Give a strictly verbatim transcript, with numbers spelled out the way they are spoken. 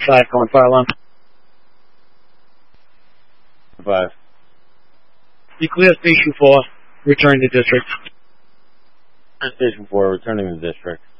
Five, calling fire alarm. Five. Be clear, station four. Return to district. Station four, returning to district.